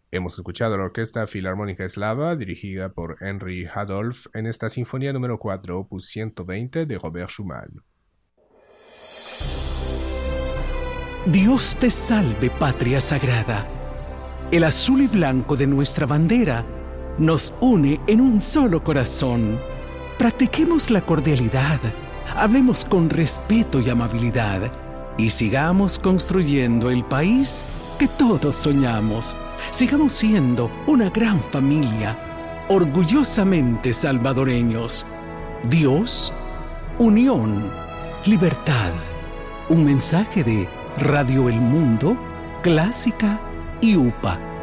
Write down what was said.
Hemos escuchado la Orquesta Filarmónica Eslava, dirigida por Henry Adolph, en esta Sinfonía número 4, opus 120 de Robert Schumann. Dios te salve, patria sagrada. El azul y blanco de nuestra bandera nos une en un solo corazón. Practiquemos la cordialidad, hablemos con respeto y amabilidad y sigamos construyendo el país que todos soñamos. Sigamos siendo una gran familia, orgullosamente salvadoreños. Dios, unión, libertad. Un mensaje de Radio El Mundo, Clásica y UPA.